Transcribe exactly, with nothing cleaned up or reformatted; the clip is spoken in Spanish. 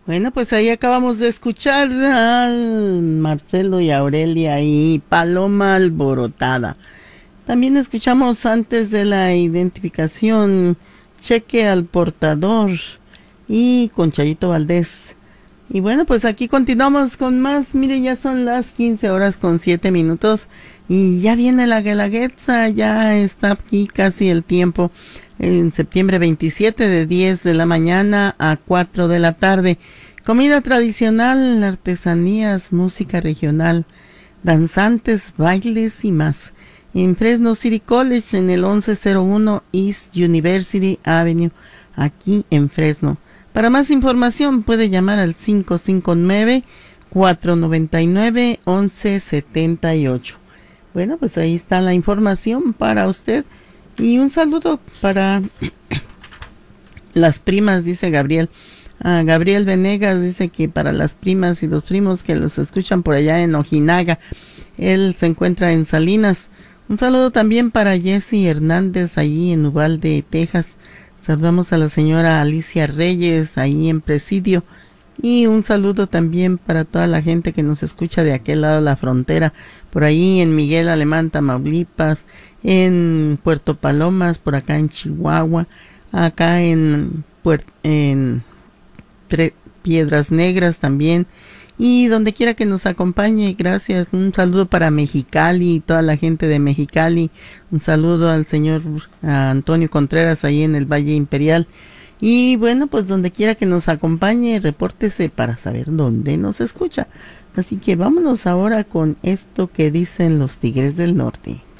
Bueno, pues ahí acabamos de escuchar a Marcelo y Aurelia y Paloma Alborotada. También escuchamos antes de la identificación Cheque al Portador y con Chayito Valdés. Y bueno, pues aquí continuamos con más. Mire, ya son las quince horas con siete minutos y ya viene la Guelaguetza, ya está aquí casi el tiempo. En septiembre veintisiete de diez de la mañana a cuatro de la tarde. Comida tradicional, artesanías, música regional, danzantes, bailes y más. En Fresno City College, en el once cero uno East University Avenue, aquí en Fresno. Para más información puede llamar al cinco cinco nueve, cuatro nueve nueve, once setenta y ocho. Bueno, pues ahí está la información para usted. Y un saludo para las primas, dice Gabriel. Ah, Gabriel Venegas dice que para las primas y los primos que los escuchan por allá en Ojinaga. Él se encuentra en Salinas. Un saludo también para Jesse Hernández, allí en Uvalde, Texas. Saludamos a la señora Alicia Reyes, ahí en Presidio. Y un saludo también para toda la gente que nos escucha de aquel lado de la frontera, por ahí en Miguel Alemán, Tamaulipas, en Puerto Palomas, por acá en Chihuahua, acá en, Puer- en Pre- Piedras Negras también, y donde quiera que nos acompañe, gracias. Un saludo para Mexicali y toda la gente de Mexicali. Un saludo al señor a Antonio Contreras ahí en el Valle Imperial. Y bueno, pues donde quiera que nos acompañe, repórtese para saber dónde nos escucha. Así que vámonos ahora con esto que dicen los Tigres del Norte.